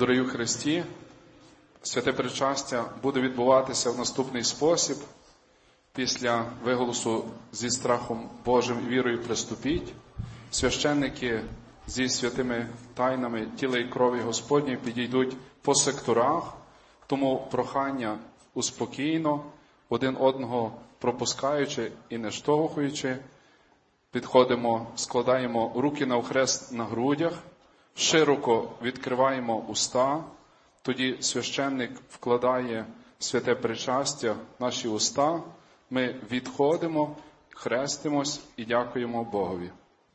Дорогі у Христі, святе причастя буде відбуватися в наступний спосіб. Після виголосу зі страхом Божим і вірою приступіть, священники зі святими тайнами тіла і крові Господньої підійдуть по секторах, тому прохання успокійно, один одного пропускаючи і не штовхуючи, підходимо, складаємо руки навхрест на грудях, широко відкриваємо уста, тоді священник вкладає святе причастя в наші уста, ми відходимо, хрестимось і дякуємо Богові.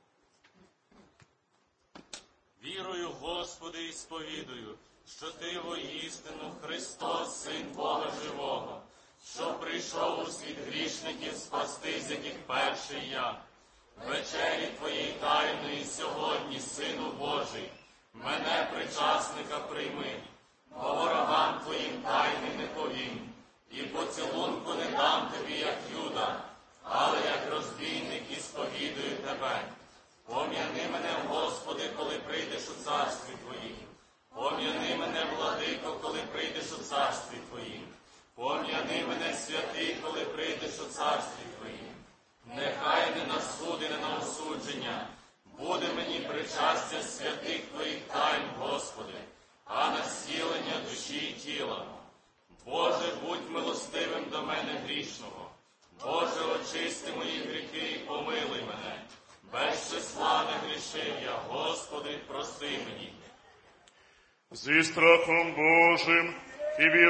Вірую, Господи, і сповідую, що Ти воістину Христос, Син Бога Живого, що прийшов у світ грішників спасти, з яких перший я. Вечері Твоєї тайної сьогодні, Сину Божий, мене, причасника, прийми, бо ворогам Твоїм тайни не повім, і поцілунку не дам Тобі, як Юда, але як розбійник і сповідую Тебе. Пом'яни мене, Господи, коли прийдеш у царстві Твоїм. Пом'яни мене, Владико, коли прийдеш у царстві Твоїм. Пом'яни мене, святий, коли прийдеш у царстві Твоїм. Нехай не на суд і не на осудження буде мені причастя святих Твоїх тайн, Господи, а на зцілення душі і тіла. Боже, будь милостивим до мене грішного. Боже, очисти мої гріхи і помилуй мене. Без числа не грішив я, Господи, прости мені. Зі страхом Божим і вірою